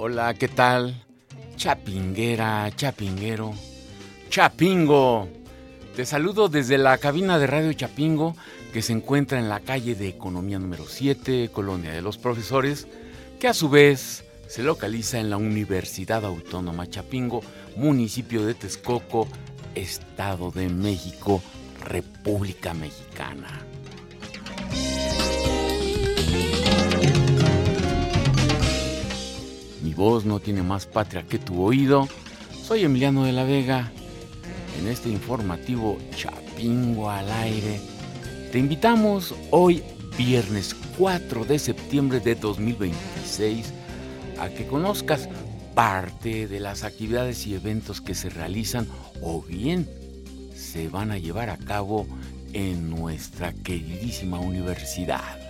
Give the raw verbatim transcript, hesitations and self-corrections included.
Hola, ¿qué tal? Chapinguera, chapinguero, chapingo. Te saludo desde la cabina de Radio Chapingo, que se encuentra en la calle de Economía número siete, Colonia de los Profesores, que a su vez se localiza en la Universidad Autónoma Chapingo, municipio de Texcoco, Estado de México, República Mexicana. Mi voz no tiene más patria que tu oído. Soy Emiliano de la Vega. En este informativo Chapingo al aire, te invitamos hoy, viernes cuatro de septiembre de dos mil veintiséis, a que conozcas parte de las actividades y eventos que se realizan o bien se van a llevar a cabo en nuestra queridísima universidad.